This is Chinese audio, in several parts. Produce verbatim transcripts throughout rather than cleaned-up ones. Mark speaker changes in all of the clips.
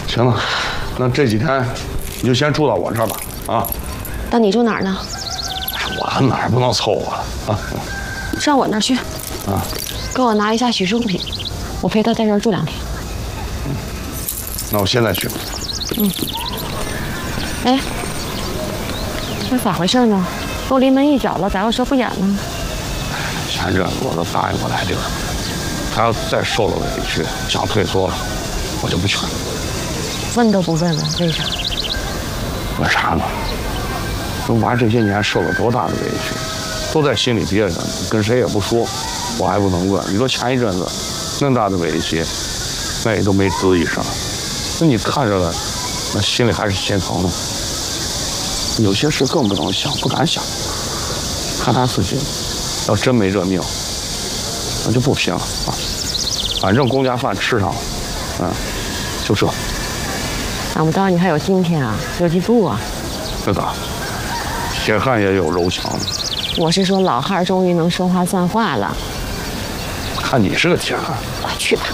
Speaker 1: 行了，那这几天你就先住到我这儿吧，啊。
Speaker 2: 那你住哪儿呢？
Speaker 1: 我哪儿不能凑合了啊？
Speaker 2: 上我那儿去。
Speaker 1: 啊。
Speaker 2: 给我拿一下许生平，我陪他在这儿住两天。
Speaker 1: 嗯。那我现在去。
Speaker 2: 嗯。哎，这咋回事呢？都临门一脚了，咋又说不演呢？
Speaker 1: 前阵子我都答应过来地儿，他要再受了委屈，想退缩了，我就不去了。
Speaker 2: 问都不问问，为啥？
Speaker 1: 为啥呢？这娃这些年受了多大的委屈，都在心里憋着呢，跟谁也不说，我还不能问。你说前一阵子那么大的委屈，那也都没吱一声，那你看着了，那心里还是心疼的。有些事更不能想，不敢想。看他自己，要真没这命，那就不拼了啊！反正公家饭吃上了，嗯，就这。
Speaker 2: 想不到你还有今天啊，有记住啊。
Speaker 1: 这个铁汉也有柔强。
Speaker 2: 我是说老汉终于能说话算话了。
Speaker 1: 看你是个铁汉，
Speaker 2: 快去吧。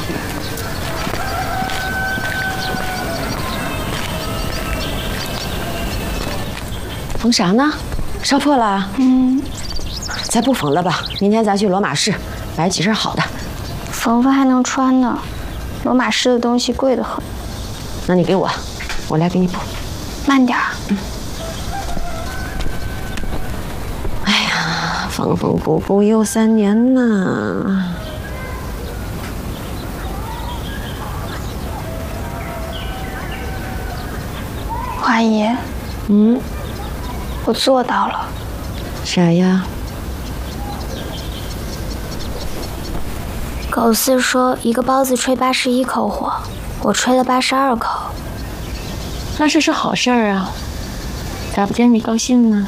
Speaker 2: 缝啥呢？烧破了？嗯。再不缝了吧，明天咱去罗马市买几身好的。
Speaker 3: 缝缝还能穿呢，罗马市的东西贵得很。
Speaker 2: 那你给我，我来给你补。
Speaker 3: 慢点儿。嗯。
Speaker 2: 哎呀，缝缝补补又三年呐。
Speaker 3: 华姨。
Speaker 2: 嗯。
Speaker 3: 我做到了。
Speaker 2: 啥呀？
Speaker 3: 狗四说一个包子吹八十一口火，我吹了八十二口。
Speaker 2: 那这是好事儿啊，咋不见你高兴呢？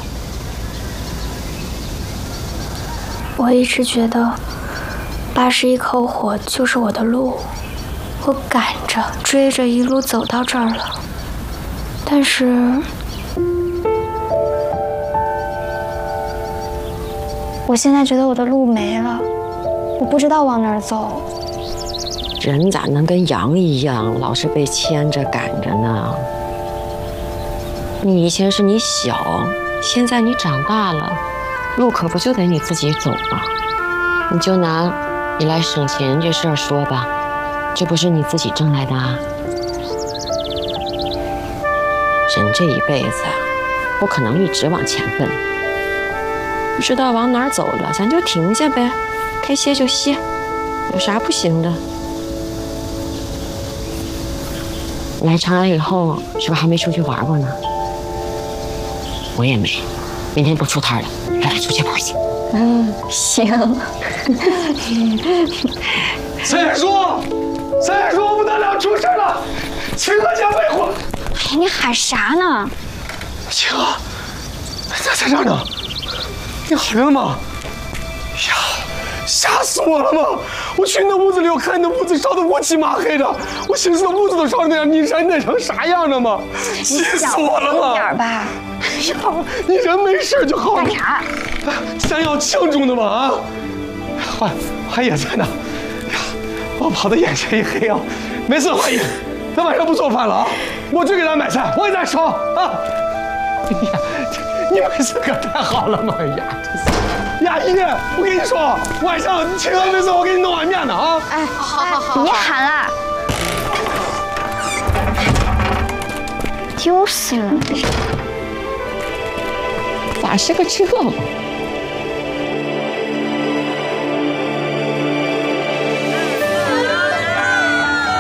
Speaker 3: 我一直觉得八十一口火就是我的路，我赶着追着一路走到这儿了，但是我现在觉得我的路没了，我不知道往哪儿走。
Speaker 2: 人咋能跟羊一样，老是被牵着赶着呢？你以前是你小，现在你长大了，路可不就得你自己走吗？你就拿你来省钱这事儿说吧，这不是你自己挣来的啊。人这一辈子啊，不可能一直往前奔。不知道往哪儿走了，咱就停下呗，该歇就歇，有啥不行的？来长安以后，是不是还没出去玩过呢？我也没，明天不出摊了，咱俩出去玩去。
Speaker 3: 嗯，行。
Speaker 4: 三爷叔，三爷叔，不得了，出事了！秦河家被火！
Speaker 3: 哎，你喊啥呢？
Speaker 4: 秦河，在在这儿呢。你喊人了吗？呀，吓死我了嘛！我去你那屋子里，我看你那屋子烧得乌漆麻黑的，我寻思那屋子都烧成那样，你人得成啥样了嘛？气死我了嘛！
Speaker 3: 点吧。
Speaker 4: 哎呀，你人没事就好。
Speaker 3: 干啥？
Speaker 4: 咱要庆祝呢嘛啊！华华爷在呢。呀，我跑得眼前一黑啊！没事，华爷，咱晚上不做饭了啊！我去给咱买菜，我也在烧啊！哎呀，你没事可太好了嘛！哎呀，真是。呀，姨，我跟你说，晚上秦河没事，我给你弄碗面呢啊！
Speaker 3: 哎，好好好，别喊了。丢死了！
Speaker 2: 咋是个这？